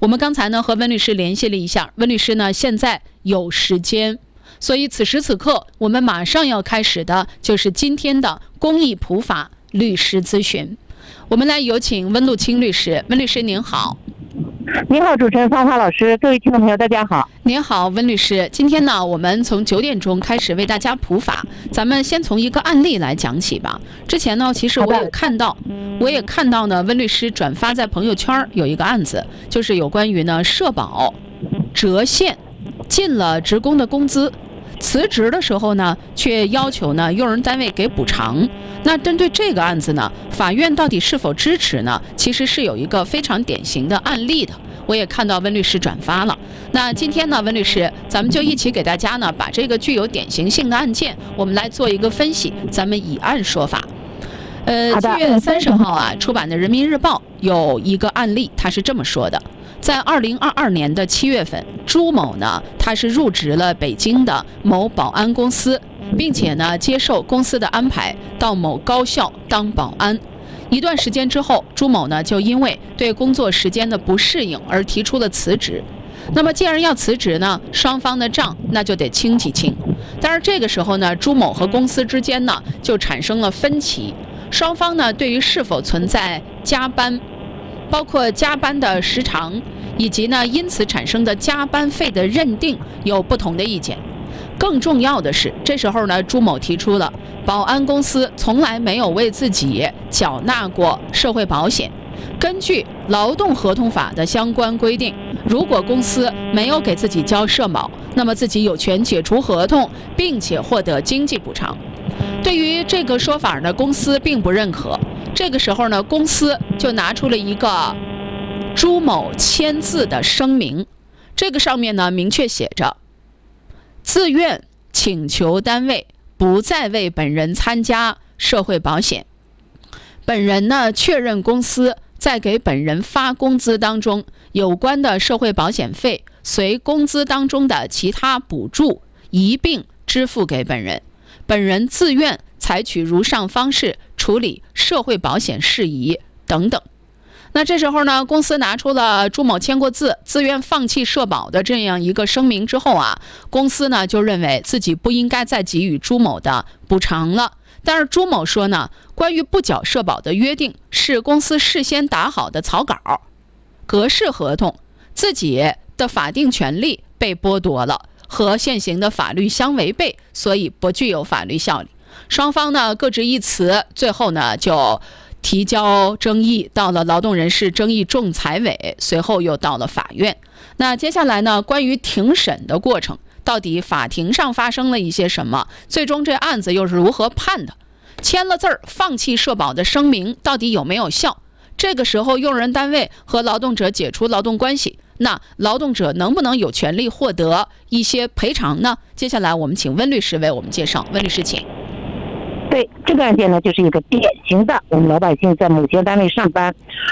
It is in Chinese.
我们刚才呢和温律师联系了一下，温律师呢现在有时间，所以此时此刻我们马上要开始的就是今天的公益普法律师咨询。我们来有请温路清律师。温律师您好。 您好，主持人芳华老师，各位听众朋友，大家好。 您好，温律师。今天呢，我们从9点钟开始为大家普法，咱们先从一个案例来讲起吧。之前呢，其实我也看到呢，温律师转发在朋友圈有一个案子，就是有关于呢社保折现进了职工的工资，辞职的时候呢，却要求呢用人单位给补偿。那针对这个案子呢，法院到底是否支持呢？其实是有一个非常典型的案例的，我也看到温律师转发了。那今天呢，温律师，咱们就一起给大家呢把这个具有典型性的案件，我们来做一个分析，咱们以案说法。7月30号啊出版的《人民日报》有一个案例，他是这么说的。在2022年的7月份，朱某呢，他是入职了北京的某保安公司，并且呢，接受公司的安排到某高校当保安。一段时间之后，朱某呢，就因为对工作时间的不适应而提出了辞职。那么既然要辞职呢，双方的账那就得清几清。但是这个时候呢，朱某和公司之间呢，就产生了分歧，双方呢，对于是否存在加班，包括加班的时长，以及呢因此产生的加班费的认定有不同的意见。更重要的是，这时候呢，朱某提出了保安公司从来没有为自己缴纳过社会保险。根据劳动合同法的相关规定，如果公司没有给自己交社保，那么自己有权解除合同，并且获得经济补偿。对于这个说法呢，公司并不认可。这个时候呢，公司就拿出了一个朱某签字的声明，这个上面呢明确写着：自愿请求单位不再为本人参加社会保险。本人呢确认公司在给本人发工资当中，有关的社会保险费随工资当中的其他补助一并支付给本人。本人自愿采取如上方式处理社会保险事宜等等。那这时候呢，公司拿出了朱某签过字，自愿放弃社保的这样一个声明之后啊，公司呢就认为自己不应该再给予朱某的补偿了。但是朱某说呢，关于不缴社保的约定是公司事先打好的草稿，格式合同，自己的法定权利被剥夺了，和现行的法律相违背，所以不具有法律效力。双方呢各执一词，最后呢就提交争议到了劳动人事争议仲裁委，随后又到了法院。那接下来呢，关于庭审的过程，到底法庭上发生了一些什么？最终这案子又是如何判的？签了字儿放弃社保的声明到底有没有效？这个时候用人单位和劳动者解除劳动关系，那劳动者能不能有权利获得一些赔偿呢？接下来我们请温律师为我们介绍。温律师请。 对，这个案件呢，就是一个典型的我们老百姓在某些单位上班，